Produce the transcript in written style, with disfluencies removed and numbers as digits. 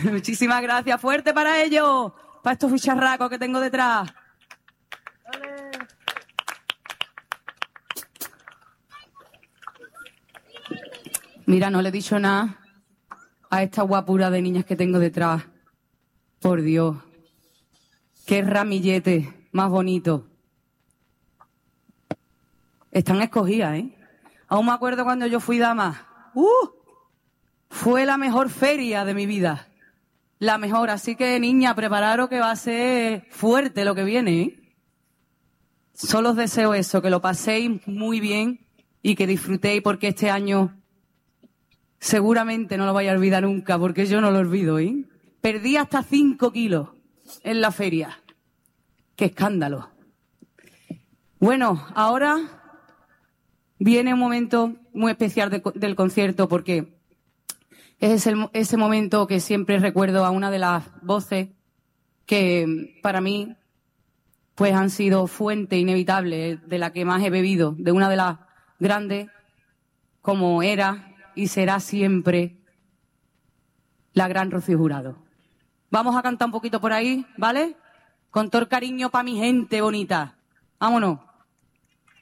Muchísimas gracias. Fuerte para ellos, para estos ficharracos que tengo detrás. ¡Dale! Mira, no le he dicho nada a esta guapura de niñas que tengo detrás. Por Dios. Qué ramillete más bonito. Están escogidas, ¿eh? Aún me acuerdo cuando yo fui dama. Fue la mejor feria de mi vida. La mejor. Así que, niña, prepararos que va a ser fuerte lo que viene, ¿eh? Solo os deseo eso, que lo paséis muy bien y que disfrutéis, porque este año seguramente no lo vais a olvidar nunca, porque yo no lo olvido, ¿eh? Perdí hasta 5 kilos en la feria. ¡Qué escándalo! Bueno, ahora viene un momento muy especial del concierto, porque es ese momento que siempre recuerdo a una de las voces que para mí pues han sido fuente inevitable de la que más he bebido, de una de las grandes, como era y será siempre la gran Rocío Jurado. Vamos a cantar un poquito por ahí, ¿vale? Con todo el cariño para mi gente bonita. Vámonos.